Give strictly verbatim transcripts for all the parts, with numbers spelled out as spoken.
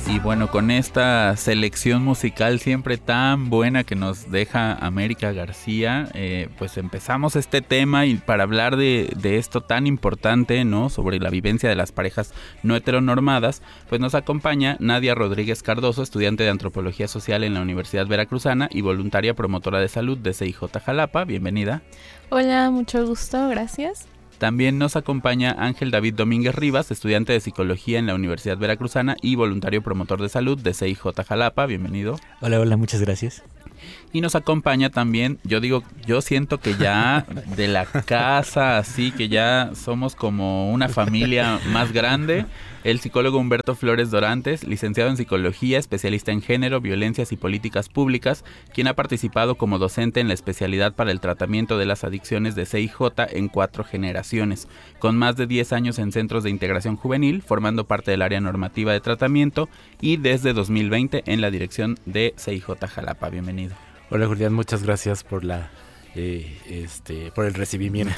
Y bueno, con esta selección musical siempre tan buena que nos deja América García, eh, pues empezamos este tema y para hablar de, de esto tan importante, ¿no? Sobre la vivencia de las parejas no heteronormadas, pues nos acompaña Nadia Rodríguez Cardoso, estudiante de Antropología Social en la Universidad Veracruzana y voluntaria promotora de salud de C I J Jalapa. Bienvenida. Hola, mucho gusto, gracias. También nos acompaña Ángel David Domínguez Rivas, estudiante de Psicología en la Universidad Veracruzana y voluntario promotor de salud de C I J Jalapa. Bienvenido. Hola, hola, muchas gracias. Y nos acompaña también, yo digo, yo siento que ya de la casa, así que ya somos como una familia más grande, el psicólogo Humberto Flores Dorantes, licenciado en Psicología, especialista en Género, Violencias y Políticas Públicas, quien ha participado como docente en la especialidad para el tratamiento de las adicciones de C I J en cuatro generaciones, con más de diez años en centros de integración juvenil, formando parte del área normativa de tratamiento y desde dos mil veinte en la dirección de C I J Jalapa. Bienvenido. Hola, Julián, muchas gracias por la eh, este por el recibimiento.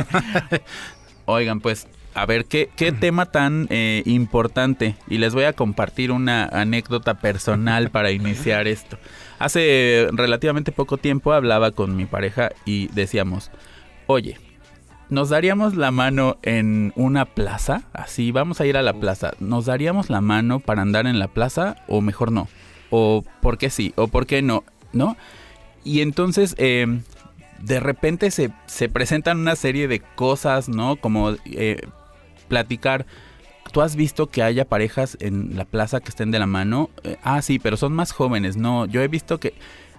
Oigan, pues, a ver, ¿qué, qué tema tan eh, importante? Y les voy a compartir una anécdota personal para iniciar esto. Hace relativamente poco tiempo hablaba con mi pareja y decíamos, oye, ¿nos daríamos la mano en una plaza? Así, vamos a ir a la plaza. ¿Nos daríamos la mano para andar en la plaza o mejor no? ¿O por qué sí? ¿O por qué no? ¿No? Y entonces eh, de repente se, se presentan una serie de cosas, ¿no? Como eh, platicar. ¿Tú has visto que haya parejas en la plaza que estén de la mano? Eh, ah, sí, pero son más jóvenes. No, yo he visto que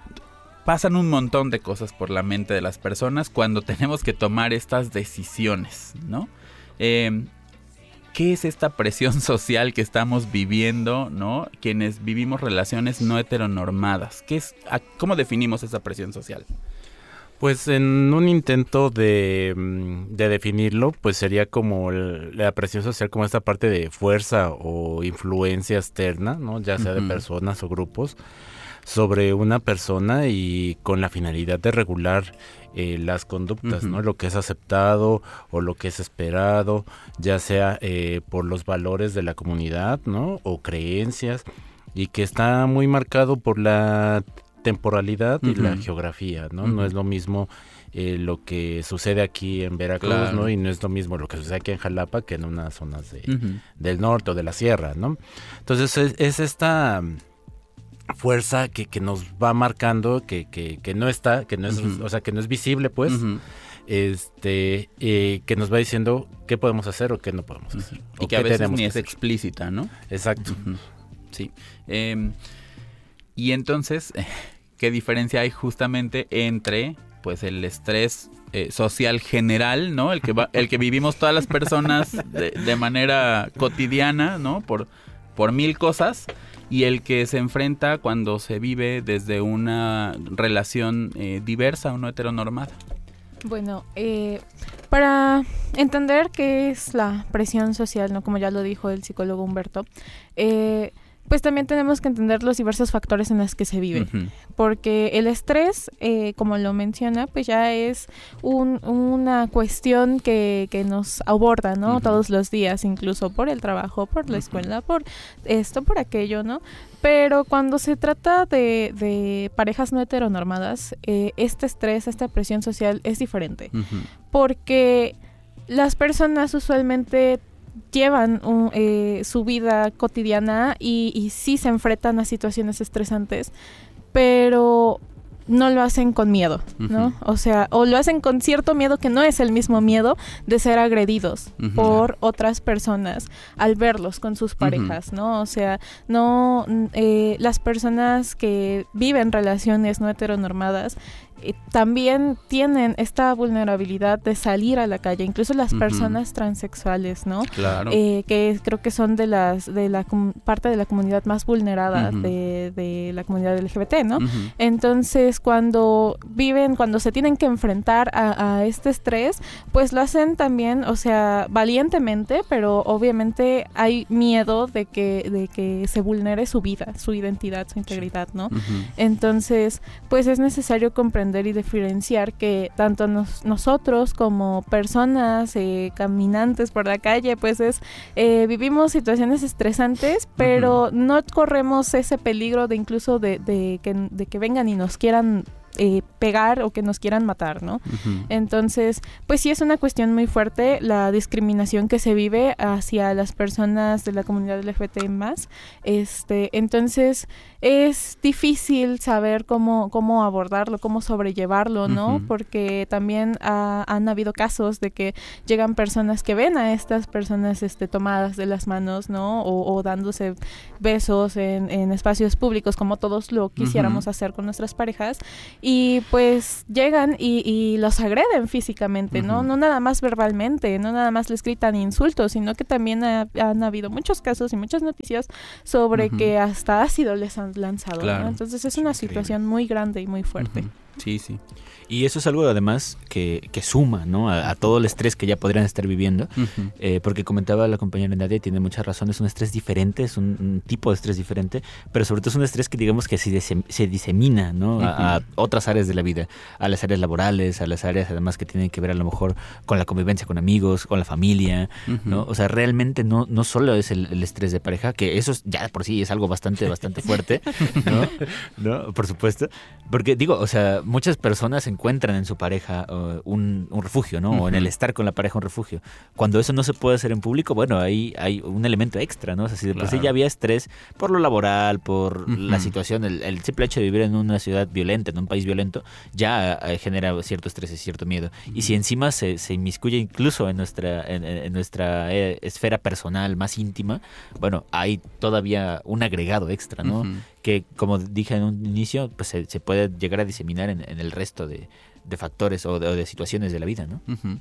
pasan un montón de cosas por la mente de las personas cuando tenemos que tomar estas decisiones, ¿no? Eh, ¿Qué es esta presión social que estamos viviendo, ¿no? Quienes vivimos relaciones no heteronormadas. ¿Qué es, a, ¿Cómo definimos esa presión social? Pues en un intento de, de definirlo, pues sería como el, la presión social como esta parte de fuerza o influencia externa, ¿no? Ya sea uh-huh. de personas o grupos, sobre una persona y con la finalidad de regular eh, las conductas, uh-huh. ¿no? Lo que es aceptado o lo que es esperado, ya sea eh, por los valores de la comunidad, ¿no? O creencias, y que está muy marcado por la temporalidad uh-huh. y la geografía, ¿no? Uh-huh. No es lo mismo eh, lo que sucede aquí en Veracruz, claro. ¿no? Y no es lo mismo lo que sucede aquí en Jalapa que en unas zonas de, uh-huh. del norte o de la sierra, ¿no? Entonces es, es esta fuerza que, que nos va marcando, que, que, que no está, que no es, uh-huh. o sea, que no es visible, pues, uh-huh. este, eh, que nos va diciendo qué podemos hacer o qué no podemos hacer. Uh-huh. Y que a veces ni es explícita, ¿no? Exacto. Uh-huh. Sí. Eh, y entonces, ¿qué diferencia hay justamente entre, pues, el estrés eh, social general, ¿no? El que va, el que vivimos todas las personas de, de manera cotidiana, ¿no? Por, por mil cosas. Y el que se enfrenta cuando se vive desde una relación eh, diversa o no heteronormada. Bueno, eh, para entender qué es la presión social, ¿no? Como ya lo dijo el psicólogo Humberto, eh, pues también tenemos que entender los diversos factores en los que se vive, uh-huh. porque el estrés, eh, como lo menciona, pues ya es un, una cuestión que, que nos aborda, ¿no? Uh-huh. Todos los días, incluso por el trabajo, por la uh-huh. escuela, por esto, por aquello, ¿no? Pero cuando se trata de, de parejas no heteronormadas, eh, este estrés, esta presión social es diferente, uh-huh. porque las personas usualmente llevan un, eh, su vida cotidiana y, y sí se enfrentan a situaciones estresantes, pero no lo hacen con miedo, ¿no? Uh-huh. O sea, o lo hacen con cierto miedo que no es el mismo miedo de ser agredidos uh-huh. por otras personas al verlos con sus parejas, uh-huh. ¿no? O sea, no eh, las personas que viven relaciones no heteronormadas eh, también tienen esta vulnerabilidad de salir a la calle, incluso las uh-huh. personas transexuales, ¿no? Claro. Eh, que creo que son de las de la com- parte de la comunidad más vulnerada uh-huh. de, de la comunidad L G B T, ¿no? Uh-huh. Entonces, cuando viven, cuando se tienen que enfrentar a, a este estrés, pues lo hacen también, o sea, valientemente, pero obviamente hay miedo de que, de que se vulnere su vida, su identidad, su integridad, ¿no? Uh-huh. Entonces, pues es necesario comprender entender y diferenciar que tanto nos, nosotros como personas eh, caminantes por la calle, pues es eh, vivimos situaciones estresantes, pero uh-huh. no corremos ese peligro de incluso de, de, que, de que vengan y nos quieran Eh, pegar o que nos quieran matar, ¿no? Uh-huh. Entonces, pues sí es una cuestión muy fuerte la discriminación que se vive hacia las personas de la comunidad L G B T más. Este, entonces es difícil saber cómo, cómo abordarlo, cómo sobrellevarlo, ¿no? Uh-huh. Porque también ha, han habido casos de que llegan personas que ven a estas personas este, tomadas de las manos, ¿no? O, o dándose besos en, en espacios públicos, como todos lo quisiéramos uh-huh. hacer con nuestras parejas. Y pues llegan y, y los agreden físicamente, ¿no? Uh-huh. No nada más verbalmente, no nada más les gritan insultos, sino que también ha, han habido muchos casos y muchas noticias sobre uh-huh. que hasta ácido les han lanzado, claro. ¿no? Entonces es una Increíble. situación muy grande y muy fuerte. Uh-huh. Sí, sí. Y eso es algo además que, que suma, ¿no? A, a todo el estrés que ya podrían estar viviendo, uh-huh. eh, porque comentaba la compañera Nadia, tiene mucha razón, es un estrés diferente, es un, un tipo de estrés diferente, pero sobre todo es un estrés que digamos que se, disem- se disemina, ¿no? Uh-huh. A, a otras áreas de la vida, a las áreas laborales, a las áreas además que tienen que ver a lo mejor con la convivencia con amigos, con la familia, uh-huh. ¿no? O sea, realmente no, no solo es el, el estrés de pareja, que eso ya por sí es algo bastante, bastante fuerte, ¿no? ¿no? Por supuesto, porque digo, o sea, muchas personas encuentran en su pareja uh, un, un refugio, ¿no? Uh-huh. O en el estar con la pareja un refugio. Cuando eso no se puede hacer en público, bueno, ahí hay un elemento extra, ¿no? O sea, si de por sí ya había estrés por lo laboral, por uh-huh. la situación, el, el simple hecho de vivir en una ciudad violenta, en un país violento, ya uh, genera cierto estrés y cierto miedo. Uh-huh. Y si encima se, se inmiscuye incluso en nuestra, en, en nuestra eh, esfera personal más íntima, bueno, hay todavía un agregado extra, ¿no? Uh-huh. Que, como dije en un inicio, pues se, se puede llegar a diseminar en, en el resto de, de factores o de, o de situaciones de la vida, ¿no? Uh-huh.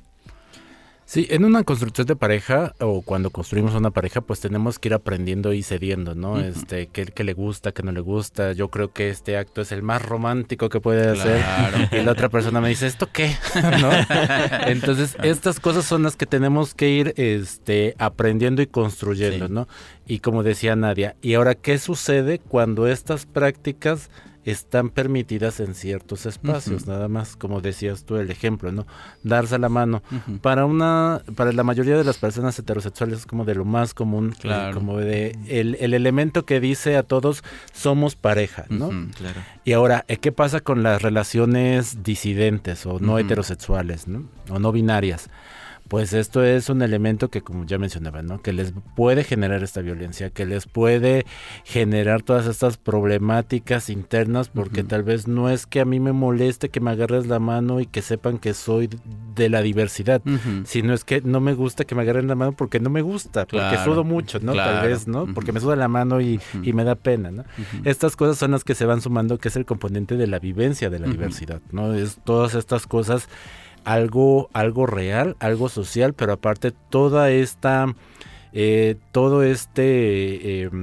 Sí, en una construcción de pareja o cuando construimos una pareja, pues tenemos que ir aprendiendo y cediendo, ¿no? Uh-huh. Este, qué, qué le gusta, qué no le gusta. Yo creo que este acto es el más romántico que puede hacer. Claro. Y la otra persona me dice, ¿esto qué? ¿No? Entonces, estas cosas son las que tenemos que ir este, aprendiendo y construyendo, sí. ¿no? Y como decía Nadia, ¿y ahora qué sucede cuando estas prácticas están permitidas en ciertos espacios? Uh-huh. Nada más, como decías tú, el ejemplo, ¿no? Darse la mano. Uh-huh. Para una, para la mayoría de las personas heterosexuales es como de lo más común, claro. eh, como de el, el elemento que dice a todos, somos pareja, ¿no? Uh-huh, claro. Y ahora, ¿qué pasa con las relaciones disidentes o no uh-huh. heterosexuales, ¿no? O no binarias? Pues esto es un elemento que, como ya mencionaba, ¿no? Que les puede generar esta violencia, que les puede generar todas estas problemáticas internas, porque uh-huh. tal vez no es que a mí me moleste que me agarres la mano y que sepan que soy de la diversidad, uh-huh. sino es que no me gusta que me agarren la mano porque no me gusta, claro. porque sudo mucho, ¿no? Claro. Tal vez, ¿no? Uh-huh. Porque me suda la mano y, uh-huh. y me da pena, ¿no? Uh-huh. Estas cosas son las que se van sumando, que es el componente de la vivencia de la uh-huh. diversidad, ¿no? Es todas estas cosas algo algo real, algo social, pero aparte toda esta eh, todo este eh,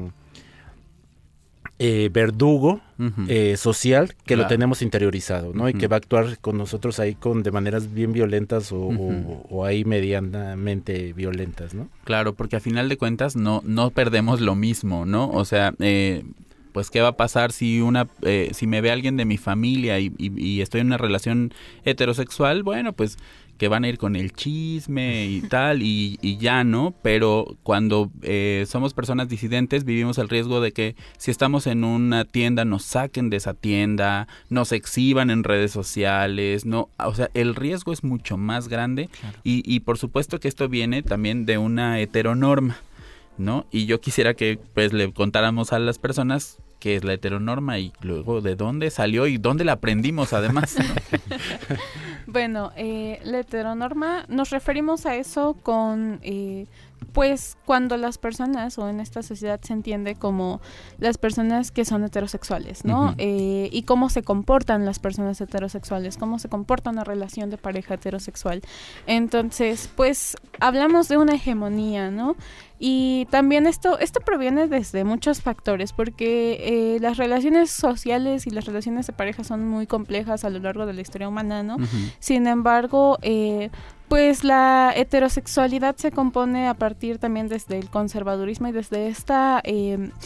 eh, verdugo uh-huh. eh, social que claro. lo tenemos interiorizado, ¿no? Uh-huh. Y que va a actuar con nosotros ahí con de maneras bien violentas o, uh-huh. o, o ahí medianamente violentas, ¿no? Claro, porque a final de cuentas no no perdemos lo mismo, ¿no? O sea, eh, pues qué va a pasar si una eh, si me ve alguien de mi familia y, y, y estoy en una relación heterosexual, bueno, pues que van a ir con el chisme y tal y, y ya, ¿no? Pero cuando eh, somos personas disidentes vivimos el riesgo de que si estamos en una tienda nos saquen de esa tienda, nos exhiban en redes sociales, no, o sea, el riesgo es mucho más grande. Claro. y, y por supuesto que esto viene también de una heteronorma, ¿no? Y yo quisiera que pues le contáramos a las personas qué es la heteronorma y luego de dónde salió y dónde la aprendimos además, ¿no? Bueno, eh, la heteronorma nos referimos a eso con eh, pues cuando las personas o en esta sociedad se entiende como las personas que son heterosexuales, ¿no? Uh-huh. Eh, y cómo se comportan las personas heterosexuales, cómo se comporta una relación de pareja heterosexual. Entonces, pues hablamos de una hegemonía, ¿no? Y también esto esto proviene desde muchos factores, porque eh, las relaciones sociales y las relaciones de pareja son muy complejas a lo largo de la historia humana, ¿no? Uh-huh. Sin embargo, eh, pues la heterosexualidad se compone a partir también desde el conservadurismo y desde esta... Eh,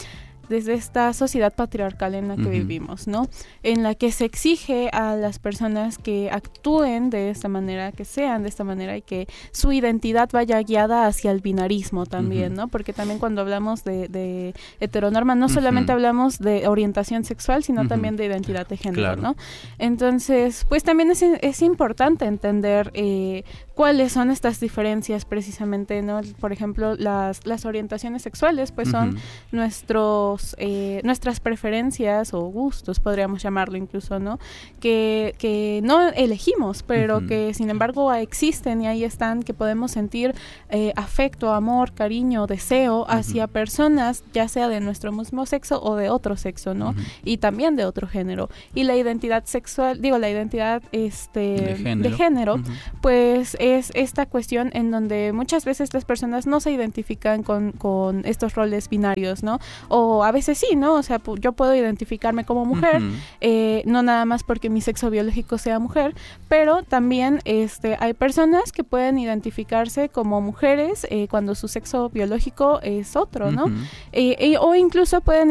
desde esta sociedad patriarcal en la que uh-huh. vivimos, ¿no? En la que se exige a las personas que actúen de esta manera, que sean de esta manera y que su identidad vaya guiada hacia el binarismo también, uh-huh. ¿no? Porque también cuando hablamos de, de heteronorma no uh-huh. solamente hablamos de orientación sexual, sino uh-huh. también de identidad de género, claro. ¿no? Entonces, pues también es, es importante entender eh, cuáles son estas diferencias precisamente, ¿no? Por ejemplo, las, las orientaciones sexuales, pues son uh-huh. nuestros eh, nuestras preferencias o gustos, podríamos llamarlo incluso, ¿no? Que, que no elegimos, pero uh-huh. que sin embargo existen y ahí están, que podemos sentir eh, afecto, amor, cariño, deseo hacia uh-huh. personas, ya sea de nuestro mismo sexo o de otro sexo, ¿no? Uh-huh. Y también de otro género. Y la identidad sexual, digo, la identidad este de género, de género uh-huh. pues es esta cuestión en donde muchas veces las personas no se identifican con, con estos roles binarios, ¿no? O a veces sí, ¿no? O sea, pu- yo puedo identificarme como mujer, uh-huh. eh, no nada más porque mi sexo biológico sea mujer, pero también este, hay personas que pueden identificarse como mujeres eh, cuando su sexo biológico es otro, ¿no? Uh-huh. eh, eh, o incluso pueden